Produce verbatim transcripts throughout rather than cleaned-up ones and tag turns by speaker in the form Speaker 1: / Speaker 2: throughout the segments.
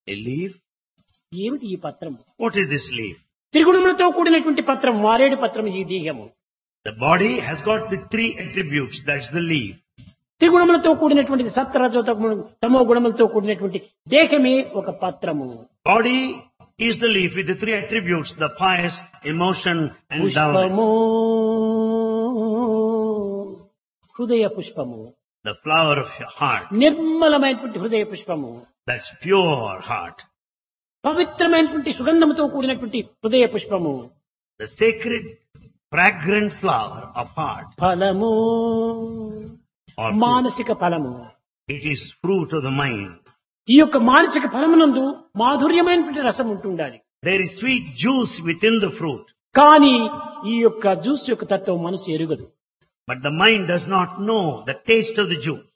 Speaker 1: A leaf?
Speaker 2: ఏమిటి ఈ పత్రం?
Speaker 1: What is this leaf?
Speaker 2: త్రిగుణములతో కూడినటువంటి పత్రం, మారేడు పత్రం ఈ దేహము.
Speaker 1: The body has got the three attributes. That's the leaf.
Speaker 2: త్రిగుణములతో కూడినటువంటి సత్వరజో తమో గుణములతో కూడినటువంటి దేహమే ఒక పత్రము.
Speaker 1: Body is the leaf with the three attributes, the pious, emotion and
Speaker 2: పుష్పము,
Speaker 1: downwards.
Speaker 2: హృదయ పుష్పము,
Speaker 1: The flower of your heart.
Speaker 2: నిర్మలమైనటువంటి హృదయ పుష్పము,
Speaker 1: That's pure heart.
Speaker 2: పవిత్రమైనటువంటి సుగంధముతో కూడినటువంటి హృదయ పుష్పము,
Speaker 1: The sacred, fragrant flower of heart.
Speaker 2: ఫలము,
Speaker 1: Or
Speaker 2: మానసిక ఫలము.
Speaker 1: it is fruit of the mind.
Speaker 2: ఈ యొక్క మానసిక ఫలమునందు మాధుర్యమైనటువంటి రసం ఉంటుండాలి.
Speaker 1: There is sweet juice within the fruit.
Speaker 2: కానీ ఈ యొక్క జ్యూస్ యొక్క తత్వం మనసు ఎరుగదు.
Speaker 1: But the mind does not know the taste of the juice.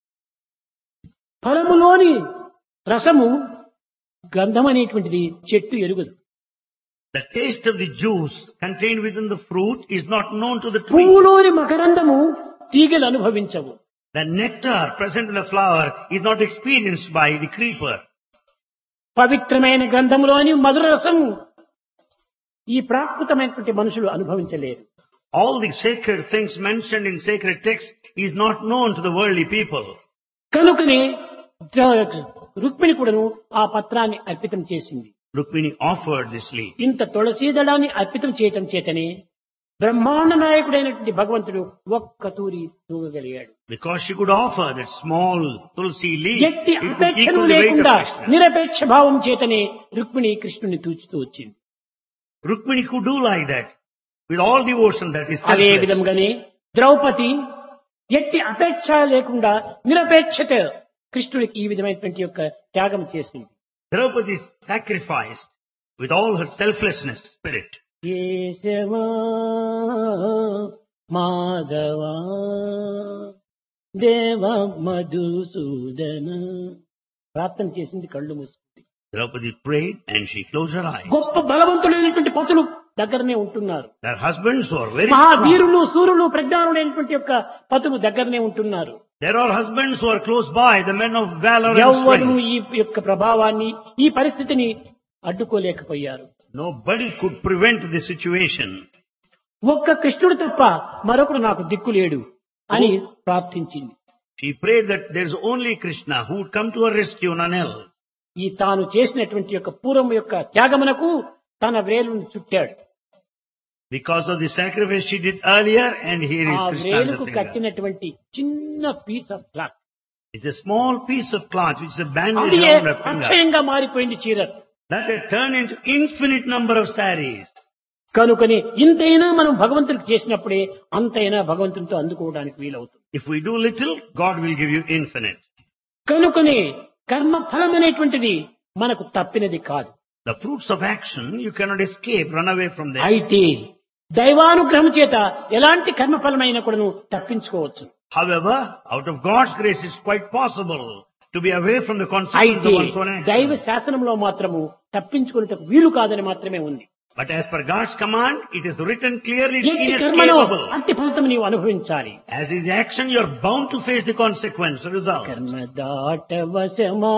Speaker 2: ఫలములోని రసము గంధం అనేటువంటిది చెట్టు ఎరుగదు.
Speaker 1: The taste of the juice contained within the fruit is not known to the tree.
Speaker 2: పువ్వులోని మకరందము తీగలు అనుభవించవు.
Speaker 1: The nectar present in the flower is not experienced by the creeper.
Speaker 2: పవిత్రమైన గ్రంథములోని మధుర రసము ఈ ప్రాకృతమైనటువంటి మనుషులు అనుభవించలేరు.
Speaker 1: All the sacred things mentioned in sacred texts is not known to the worldly people.
Speaker 2: కనుకనే రుక్మిణి కూడాను ఆ పత్రాన్ని అర్పితం చేసింది.
Speaker 1: Rukmini offered this leaf.
Speaker 2: ఇంత తులసీ దళాన్ని అర్పితం చేయటం చేతనే బ్రహ్మాండ నాయకుడైనటువంటి భగవంతుడు ఒక్క తూరి తూగగలిగాడు.
Speaker 1: Because she could offer that small tulsi leaf,
Speaker 2: ఎట్టి
Speaker 1: it could
Speaker 2: అపేక్షను
Speaker 1: equal the weight of
Speaker 2: లేకుండా
Speaker 1: Krishna.
Speaker 2: నిరపేక్ష భావం చేతనే రుక్మిణి కృష్ణుని తూచుతూ వచ్చింది.
Speaker 1: Rukmini could do like that with all devotion that is
Speaker 2: అదే
Speaker 1: selfless.
Speaker 2: విధంగానే ద్రౌపది ఎట్టి అపేక్ష లేకుండా నిరపేక్షత కృష్ణుడికి ఈ విధమైనటువంటి యొక్క త్యాగం చేసింది.
Speaker 1: Draupadi sacrificed with all her selflessness spirit.
Speaker 2: Keshava Madhava దేవ మధుసూదన ప్రార్థన చేసింది, కళ్ళు మూసుకుంది.
Speaker 1: Draupadi prayed and she closed her eyes.
Speaker 2: గొప్ప బలవంతులైనటువంటి పతులు దగ్గరనే ఉంటున్నారు.
Speaker 1: Their husbands were very strong.
Speaker 2: మహావీరులు సూరులు ప్రజ్ఞానులైనటువంటి యొక్క పతులు దగ్గరనే ఉంటున్నారు.
Speaker 1: There are husbands who are close by, the men of valor and
Speaker 2: ఎవ్వరూ
Speaker 1: strength.
Speaker 2: ఈ యొక్క ప్రభావాన్ని, ఈ పరిస్థితిని అడ్డుకోలేకపోయారు.
Speaker 1: Nobody could prevent the situation.
Speaker 2: ఒక్క కృష్ణుడు తప్ప మరొకడు నాకు దిక్కు లేడు అని ప్రార్థించింది.
Speaker 1: She prayed that there is only Krishna who would come to her rescue, none else.
Speaker 2: ఈ తాను చేసినటువంటి యొక్క పూర్వం యొక్క త్యాగమునకు తన వ్రేలును చుట్టాడు.
Speaker 1: Because of the sacrifice she did earlier, and here is
Speaker 2: ఆ
Speaker 1: Krishna.
Speaker 2: వ్రేలుకు
Speaker 1: the finger.
Speaker 2: కట్టినటువంటి చిన్న piece of cloth
Speaker 1: It's a small piece of cloth which is a bandage
Speaker 2: అది
Speaker 1: around her finger.
Speaker 2: అక్షయంగా మారిపోయింది చీర.
Speaker 1: That had turned into infinite number of saris.
Speaker 2: కనుకని ఇంతైనా మనం భగవంతుడికి చేసినప్పుడే అంతైనా భగవంతునితో అందుకోవడానికి వీలవుతుంది.
Speaker 1: If we do little, God will give you infinite.
Speaker 2: కనుకని కర్మ ఫలం అనేటువంటిది మనకు తప్పినది కాదు.
Speaker 1: The fruits of action, you cannot escape, run away from them.
Speaker 2: అయితే దైవానుగ్రహం చేత ఎలాంటి కర్మఫలమైనా కూడా నువ్వు తప్పించుకోవచ్చు.
Speaker 1: However, out of God's grace, it's quite possible to be away from the consequences
Speaker 2: అయితే
Speaker 1: of one's own
Speaker 2: దైవ
Speaker 1: action.
Speaker 2: శాసనంలో మాత్రము తప్పించుకునేటకు వీలు కాదని మాత్రమే ఉంది.
Speaker 1: But as per God's command, it is written clearly, it's
Speaker 2: ఎట్టి కర్మలో
Speaker 1: inescapable.
Speaker 2: అట్టి ఫలితం నీవు అనుభవించాలి.
Speaker 1: As is the action, you are bound to face the consequence, the result.
Speaker 2: కర్మ దాట వశమా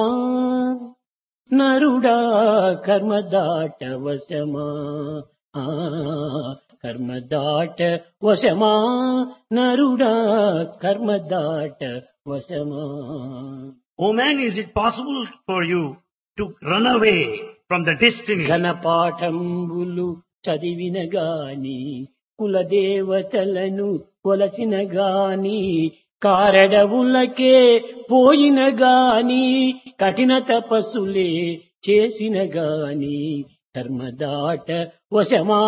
Speaker 2: నరుడా, కర్మ దాట వశమా, ఆ, కర్మ దాట వశమా నరుడా, కర్మ దాట వశమా.
Speaker 1: Oh man, is it possible for you to run away from the destiny?
Speaker 2: ఘనపాఠంబులు చదివిన గాని, కులదేవతలను కొలసిన గాని, కారడవులకే పోయిన గాని, కఠిన తపస్సులే చేసిన గాని, కర్మదాట వశమా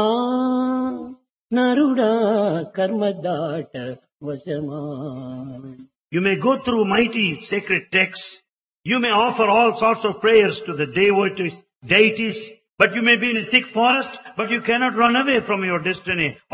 Speaker 2: నరుడా, కర్మదాట వశమా.
Speaker 1: You may go through mighty sacred texts. You may offer all sorts of prayers to the devotees, deities, but you may be in a thick forest, but you cannot run away from your destiny.